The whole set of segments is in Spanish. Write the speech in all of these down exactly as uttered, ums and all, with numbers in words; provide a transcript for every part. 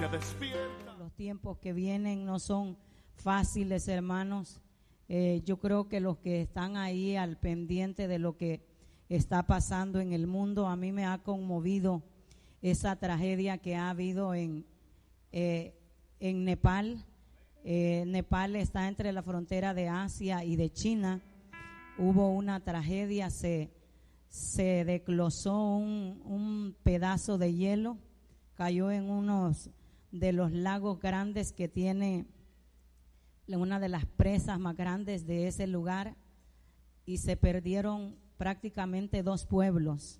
iglesia, despierta. Los tiempos que vienen no son fáciles, hermanos. Eh, yo creo que los que están ahí al pendiente de lo que está pasando en el mundo, a mí me ha conmovido esa tragedia que ha habido en, eh, en Nepal. Eh, Nepal está entre la frontera de Asia y de China. Hubo una tragedia, se, se desglosó un, un pedazo de hielo, cayó en unos de los lagos grandes que tiene una de las presas más grandes de ese lugar, y se perdieron prácticamente dos pueblos.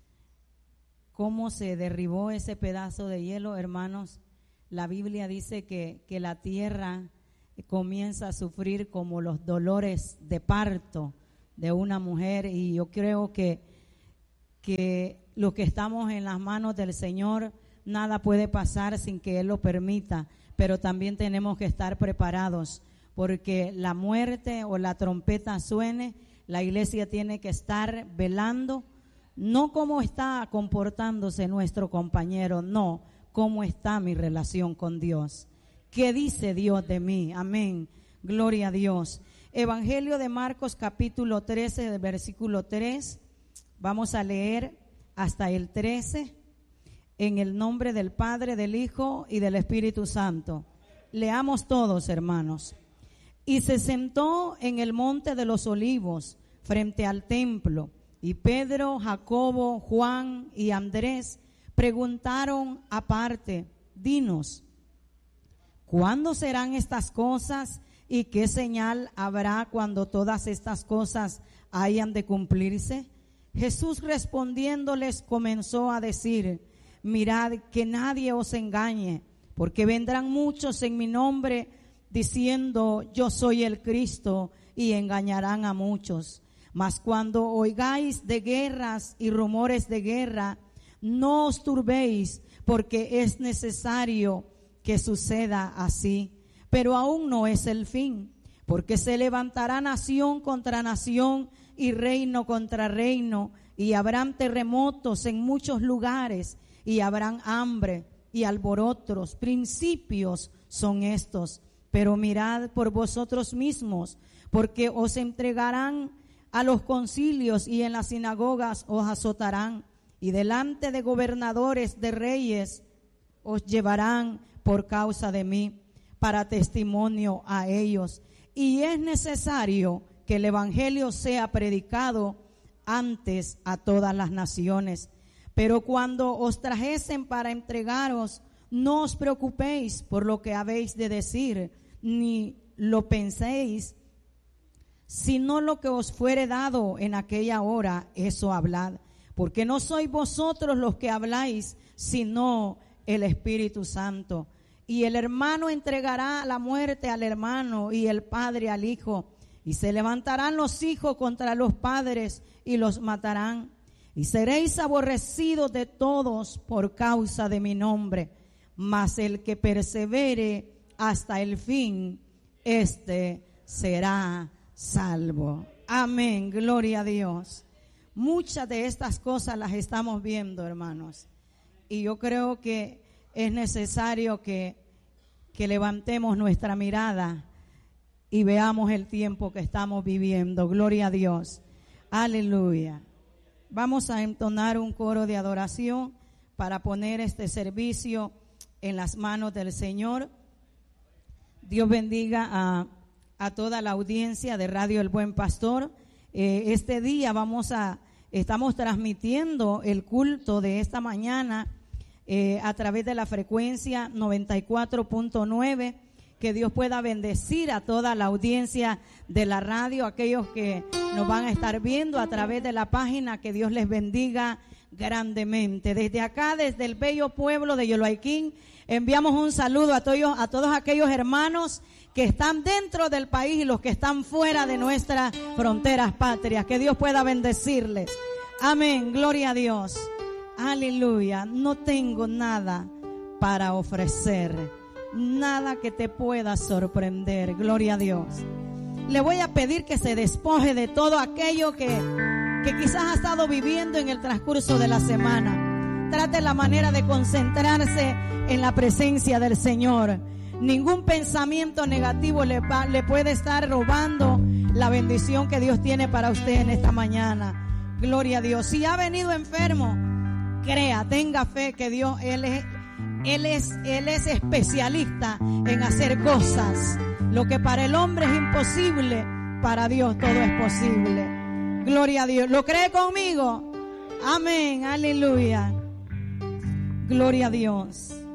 ¿Cómo se derribó ese pedazo de hielo, hermanos? La Biblia dice que, que la tierra comienza a sufrir como los dolores de parto de una mujer, y yo creo que, que los que estamos en las manos del Señor, nada puede pasar sin que Él lo permita, pero también tenemos que estar preparados, porque la muerte o la trompeta suene, la iglesia tiene que estar velando, no cómo está comportándose nuestro compañero, no, cómo está mi relación con Dios. ¿Qué dice Dios de mí? Amén. Gloria a Dios. Evangelio de Marcos, capítulo trece, versículo tres. Vamos a leer hasta el trece. En el nombre del Padre, del Hijo y del Espíritu Santo. Leamos todos, hermanos. Y se sentó en el monte de los olivos, frente al templo, y Pedro, Jacobo, Juan y Andrés preguntaron aparte: dinos, ¿cuándo serán estas cosas y qué señal habrá cuando todas estas cosas hayan de cumplirse? Jesús respondiéndoles comenzó a decir: mirad que nadie os engañe, porque vendrán muchos en mi nombre diciendo yo soy el Cristo, y engañarán a muchos. Mas cuando oigáis de guerras y rumores de guerra, no os turbéis, porque es necesario que suceda así, pero aún no es el fin, porque se levantará nación contra nación y reino contra reino, y habrán terremotos en muchos lugares, y habrán hambre y alborotos. Principios son estos, pero mirad por vosotros mismos, porque os entregarán a los concilios y en las sinagogas os azotarán, y delante de gobernadores, de reyes, os llevarán por causa de mí, para testimonio a ellos. Y es necesario que el evangelio sea predicado antes a todas las naciones. Pero cuando os trajesen para entregaros, no os preocupéis por lo que habéis de decir, ni lo penséis, sino lo que os fuere dado en aquella hora, eso hablad. Porque no sois vosotros los que habláis, sino el Espíritu Santo. Y el hermano entregará la muerte al hermano, y el padre al hijo. Y se levantarán los hijos contra los padres, y los matarán. Y seréis aborrecidos de todos por causa de mi nombre. Mas el que persevere hasta el fin, este será salvo. Amén, gloria a Dios. Muchas de estas cosas las estamos viendo, hermanos. Y yo creo que es necesario que, que levantemos nuestra mirada y veamos el tiempo que estamos viviendo. Gloria a Dios. Aleluya. Vamos a entonar un coro de adoración para poner este servicio en las manos del Señor. Dios bendiga a, a toda la audiencia de Radio El Buen Pastor. Eh, este día vamos a, estamos transmitiendo el culto de esta mañana eh, a través de la frecuencia noventa y cuatro punto nueve. Que Dios pueda bendecir a toda la audiencia de la radio, aquellos que nos van a estar viendo a través de la página, que Dios les bendiga grandemente. Desde acá, desde el bello pueblo de Yoloaiquín, enviamos un saludo a todos, a todos aquellos hermanos que están dentro del país y los que están fuera de nuestras fronteras patrias. Que Dios pueda bendecirles. Amén, gloria a Dios. Aleluya. No tengo nada para ofrecer, nada que te pueda sorprender. Gloria a Dios. Le voy a pedir que se despoje de todo aquello que, que quizás ha estado viviendo en el transcurso de la semana. trate la manera de concentrarse en la presencia del Señor. Ningún pensamiento negativo le, le puede estar robando la bendición que Dios tiene para usted en esta mañana. Gloria a Dios. Si ha venido enfermo, crea, tenga fe que Dios, Él es, Él es, Él es especialista en hacer cosas. Lo que para el hombre es imposible, para Dios todo es posible. Gloria a Dios. ¿Lo cree conmigo? Amén. Aleluya. Gloria a Dios.